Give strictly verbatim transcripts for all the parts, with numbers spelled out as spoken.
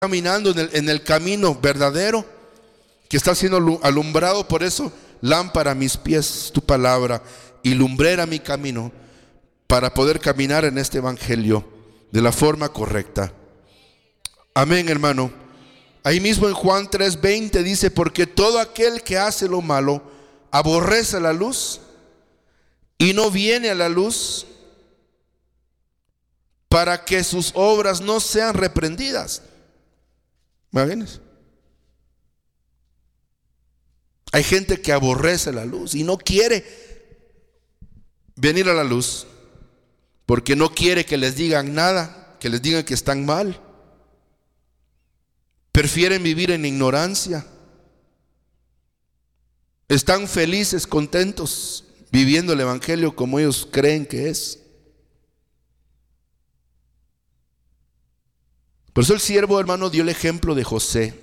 caminando en el, en el camino verdadero que está siendo alumbrado. Por eso, lámpara a mis pies tu palabra y lumbrera mi camino, para poder caminar en este evangelio de la forma correcta. Amén, hermano. Ahí mismo en Juan tres veinte dice: porque todo aquel que hace lo malo aborrece la luz y no viene a la luz, para que sus obras no sean reprendidas. ¿Imagínense? Hay gente que aborrece la luz y no quiere venir a la luz, porque no quiere que les digan nada, que les digan que están mal. Prefieren vivir en ignorancia. Están felices, contentos, viviendo el evangelio como ellos creen que es. Por eso el siervo, hermano, dio el ejemplo de José.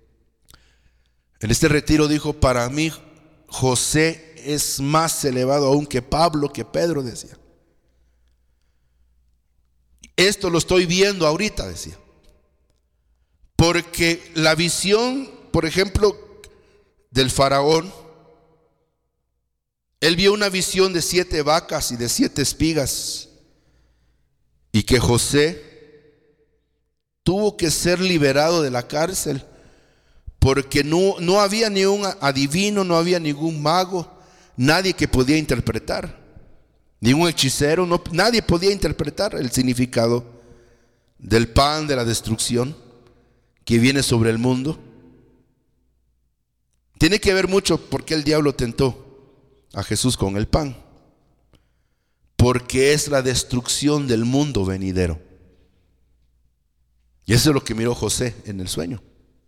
En este retiro dijo: para mí José es más elevado aún que Pablo, que Pedro, decía. Esto lo estoy viendo ahorita, decía. Porque la visión, por ejemplo, del faraón, él vio una visión de siete vacas y de siete espigas, y que José tuvo que ser liberado de la cárcel, porque no, no había ni un adivino, no había ningún mago, nadie que podía interpretar, ningún hechicero, no, nadie podía interpretar el significado del pan de la destrucción que viene sobre el mundo. Tiene que ver mucho porque el diablo tentó a Jesús con el pan, porque es la destrucción del mundo venidero. Y eso es lo que miró José en el sueño.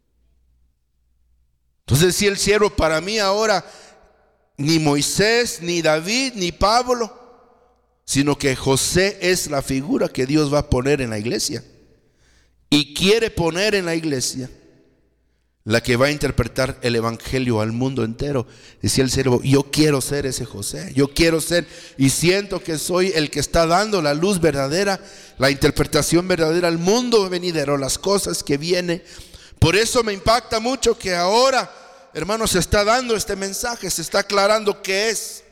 Entonces, si el siervo, para mí ahora ni Moisés, ni David, ni Pablo, sino que José es la figura que Dios va a poner en la iglesia, y quiere poner en la iglesia, la que va a interpretar el evangelio al mundo entero. Decía el siervo: yo quiero ser ese José, yo quiero ser, y siento que soy el que está dando la luz verdadera, la interpretación verdadera al mundo venidero, las cosas que vienen. Por eso me impacta mucho que ahora, hermanos, se está dando este mensaje, se está aclarando qué es.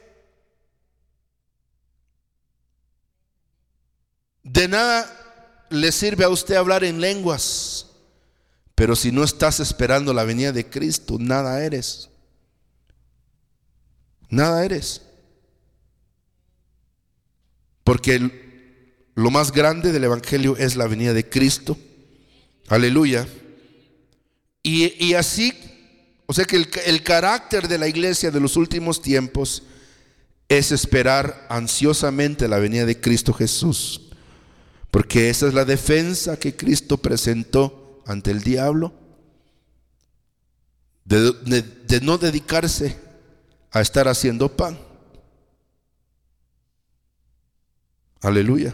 De nada le sirve a usted hablar en lenguas, pero si no estás esperando la venida de Cristo, nada eres. Nada eres. Porque el, lo más grande del evangelio es la venida de Cristo. Aleluya. Y, y así, o sea que el, el carácter de la iglesia de los últimos tiempos es esperar ansiosamente la venida de Cristo Jesús, porque esa es la defensa que Cristo presentó ante el diablo, de, de, de no dedicarse a estar haciendo pan. Aleluya.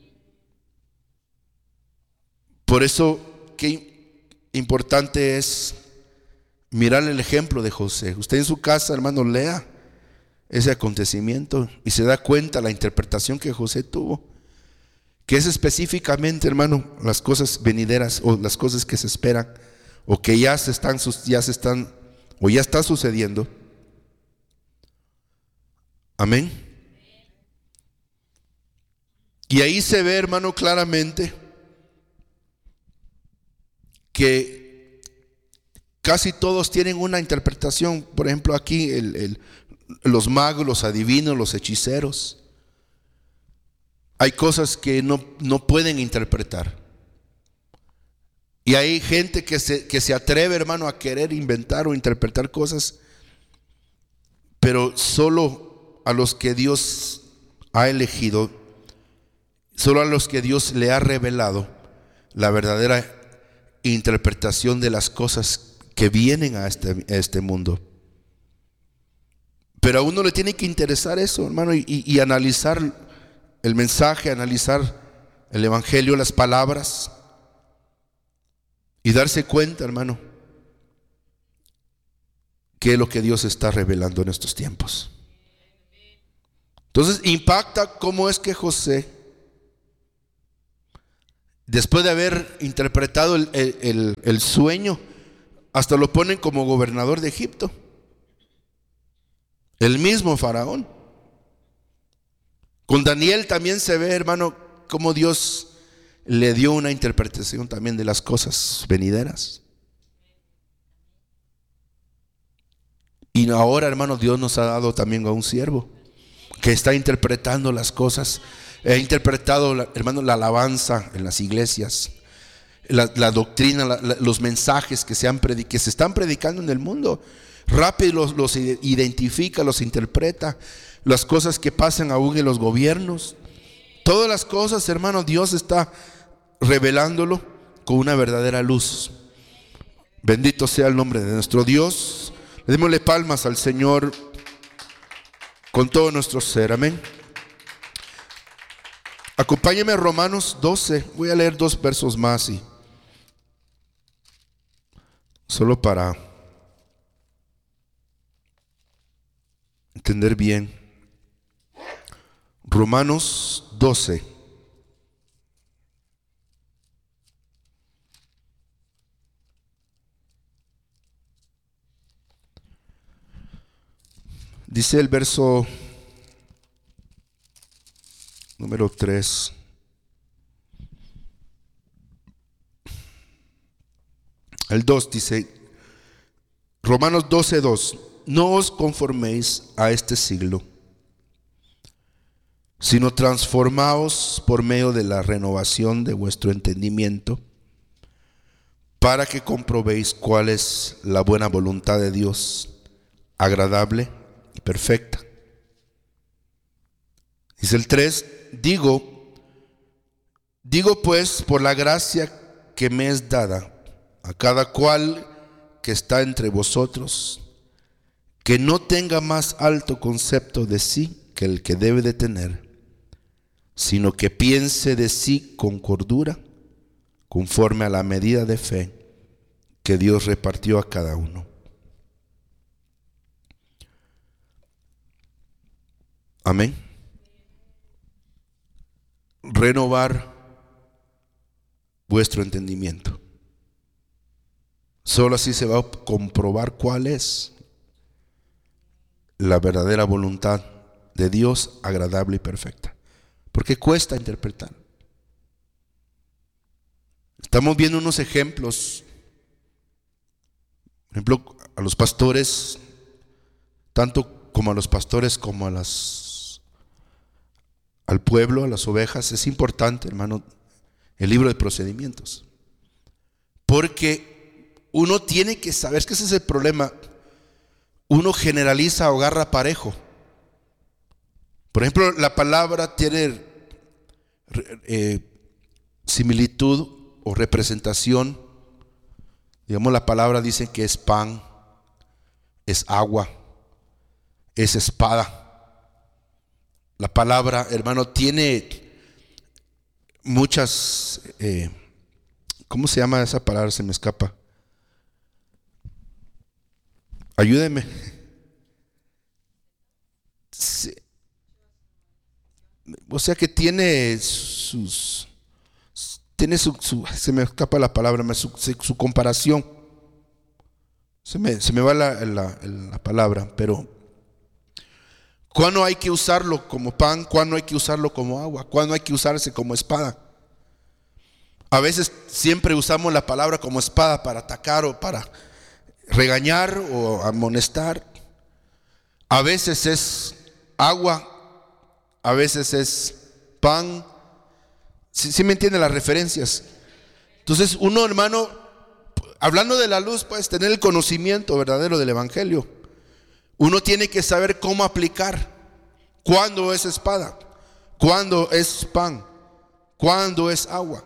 Por eso, qué importante es mirar el ejemplo de José. Usted en su casa, hermano, lea ese acontecimiento y se da cuenta la interpretación que José tuvo, que es específicamente, hermano, las cosas venideras o las cosas que se esperan o que ya se están, ya se están o ya está sucediendo. Amén. Y ahí se ve, hermano, claramente que casi todos tienen una interpretación. Por ejemplo, aquí el, el, los magos, los adivinos, los hechiceros. Hay cosas que no, no pueden interpretar. Y hay gente que se, que se atreve, hermano, a querer inventar o interpretar cosas, pero solo a los que Dios ha elegido, solo a los que Dios le ha revelado la verdadera interpretación de las cosas que vienen a este, a este mundo. Pero a uno le tiene que interesar eso, hermano, y, y, y analizar el mensaje, analizar el evangelio, las palabras, y darse cuenta, hermano, qué es lo que Dios está revelando en estos tiempos. Entonces impacta cómo es que José después de haber interpretado el, el, el, el sueño, hasta lo ponen como gobernador de Egipto. El mismo faraón. Con Daniel también se ve, hermano, cómo Dios le dio una interpretación también de las cosas venideras. Y ahora, hermano, Dios nos ha dado también a un siervo que está interpretando las cosas. He interpretado, hermano, la alabanza en las iglesias, la, la doctrina, la, la, los mensajes que se, han que se están predicando en el mundo. Rápido los, los identifica, los interpreta. Las cosas que pasan aún en los gobiernos, todas las cosas, hermano, Dios está revelándolo con una verdadera luz. Bendito sea el nombre de nuestro Dios. Démosle palmas al Señor con todo nuestro ser. Amén. Acompáñeme a Romanos doce. Voy a leer dos versos más y solo para entender bien. Romanos doce. Dice el verso número tres. El dos dice, Romanos doce, dos. No os conforméis a este siglo, sino transformaos por medio de la renovación de vuestro entendimiento, para que comprobéis cuál es la buena voluntad de Dios, agradable y perfecta. Dice el tres, digo, digo pues por la gracia que me es dada a cada cual que está entre vosotros, que no tenga más alto concepto de sí que el que debe de tener, sino que piense de sí con cordura, conforme a la medida de fe que Dios repartió a cada uno. Amén. Renovar vuestro entendimiento. Solo así se va a comprobar cuál es la verdadera voluntad de Dios, agradable y perfecta. Porque cuesta interpretar. Estamos viendo unos ejemplos. Por ejemplo, a los pastores, tanto como a los pastores como a las al pueblo, a las ovejas, es importante, hermano, el libro de procedimientos. Porque uno tiene que saber, es que ese es el problema. Uno generaliza o agarra parejo. Por ejemplo, la palabra tiene eh, similitud o representación. Digamos, la palabra dice que es pan, es agua, es espada. La palabra, hermano, tiene muchas, eh, ¿cómo se llama esa palabra? Se me escapa. Ayúdeme. Sí. O sea que tiene sus, tiene su, su se me escapa la palabra, su, su comparación. Se me, se me va la, la, la palabra, pero ¿cuándo hay que usarlo como pan? ¿Cuándo hay que usarlo como agua? ¿Cuándo hay que usarse como espada? A veces siempre usamos la palabra como espada para atacar o para regañar o amonestar. A veces es agua, a veces es pan. ¿Sí, sí me entienden las referencias? Entonces uno, hermano, hablando de la luz, pues tener el conocimiento verdadero del evangelio. Uno tiene que saber cómo aplicar. Cuándo es espada, cuándo es pan, cuándo es agua.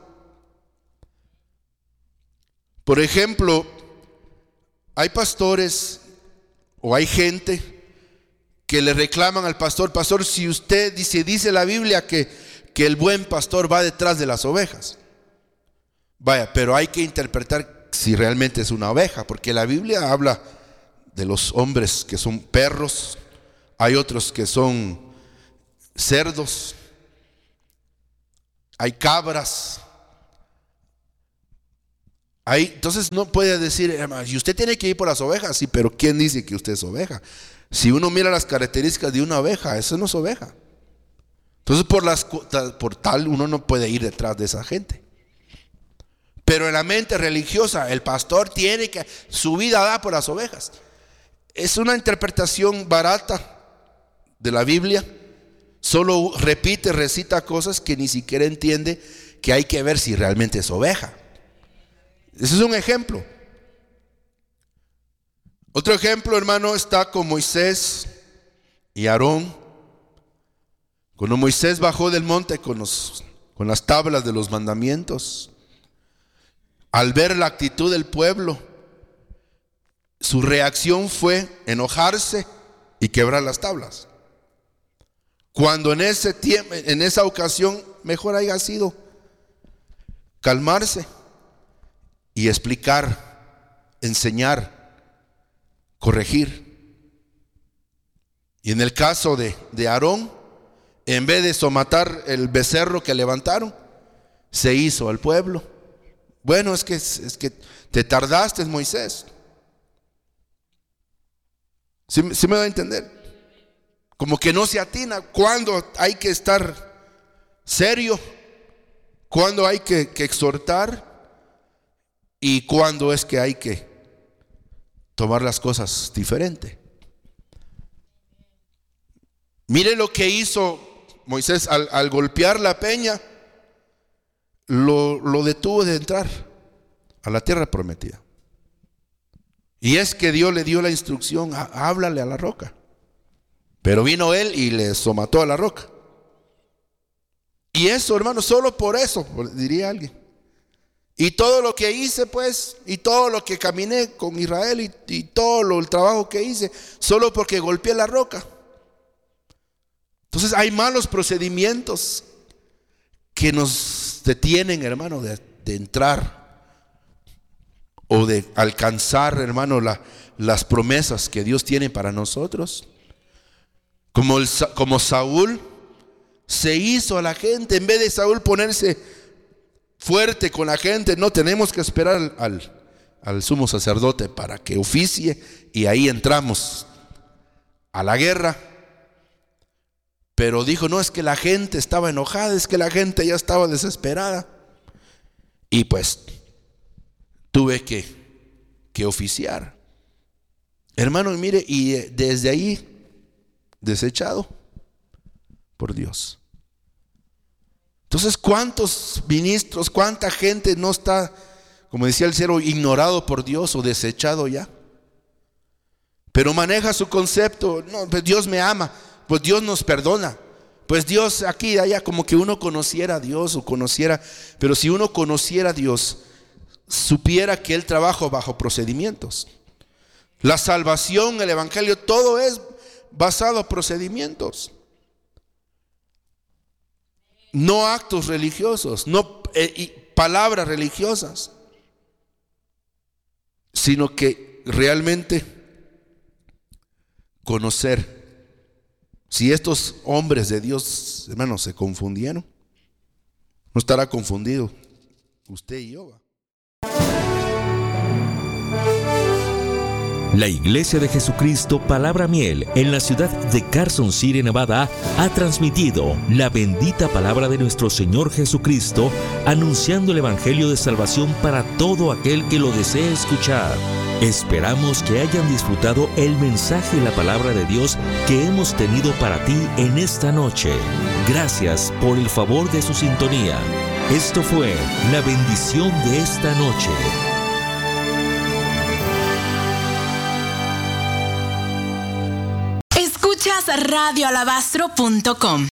Por ejemplo, hay pastores o hay gente que le reclaman al pastor: pastor, si usted dice, dice la Biblia que, que el buen pastor va detrás de las ovejas. Vaya, pero hay que interpretar si realmente es una oveja, porque la Biblia habla de los hombres que son perros, hay otros que son cerdos, hay cabras, Ahí, entonces no puede decir, hermano, y usted tiene que ir por las ovejas. Sí, pero ¿quién dice que usted es oveja? Si uno mira las características de una oveja, eso no es oveja. Entonces por, las, por tal uno no puede ir detrás de esa gente. Pero en la mente religiosa, el pastor tiene que, su vida da por las ovejas. Es una interpretación barata de la Biblia. Solo repite, recita cosas que ni siquiera entiende, que hay que ver si realmente es oveja. Ese es un ejemplo. Otro ejemplo, hermano, está con Moisés y Aarón. Cuando Moisés bajó del monte con, los, con las tablas de los mandamientos, al ver la actitud del pueblo, su reacción fue enojarse y quebrar las tablas. Cuando en ese tiempo, en esa ocasión, mejor haya sido calmarse y explicar, enseñar, corregir. Y en el caso de, de Aarón, en vez de somatar el becerro que levantaron, se hizo al pueblo. Bueno, es que, es que te tardaste, Moisés. ¿Sí, sí me va a entender? Como que no se atina cuando hay que estar serio, cuando hay que, que exhortar y cuando es que hay que tomar las cosas diferente. Mire lo que hizo Moisés al, al golpear la peña, lo, lo detuvo de entrar a la tierra prometida. Y es que Dios le dio la instrucción, háblale a la roca. Pero vino él y le somató a la roca. Y eso, hermano, solo por eso, diría alguien. Y todo lo que hice, pues, y todo lo que caminé con Israel y, y todo lo, el trabajo que hice, solo porque golpeé la roca. Entonces hay malos procedimientos que nos detienen, hermano, de, de entrar o de alcanzar, hermano, la, las promesas que Dios tiene para nosotros. Como, el, como Saúl se hizo a la gente, en vez de Saúl ponerse fuerte con la gente, no tenemos que esperar al, al, al sumo sacerdote para que oficie y ahí entramos a la guerra. Pero dijo, no, es que la gente estaba enojada, es que la gente ya estaba desesperada. Y pues tuve que, que oficiar. Hermano, mire, y desde ahí desechado por Dios. Entonces, ¿cuántos ministros, cuánta gente no está, como decía el cero, ignorado por Dios o desechado ya? Pero maneja su concepto, no, pues Dios me ama, pues Dios nos perdona, pues Dios aquí y allá, como que uno conociera a Dios o conociera, pero si uno conociera a Dios, supiera que Él trabaja bajo procedimientos. La salvación, el evangelio, todo es basado en procedimientos. No actos religiosos, no eh, y palabras religiosas, sino que realmente conocer. Si estos hombres de Dios, hermanos, se confundieron, no estará confundido usted y yo. La Iglesia de Jesucristo Palabra Miel en la ciudad de Carson City, Nevada, ha transmitido la bendita palabra de nuestro Señor Jesucristo, anunciando el Evangelio de salvación para todo aquel que lo desee escuchar. Esperamos que hayan disfrutado el mensaje y la palabra de Dios que hemos tenido para ti en esta noche. Gracias por el favor de su sintonía. Esto fue la bendición de esta noche. Escuchas radio alabastro punto com.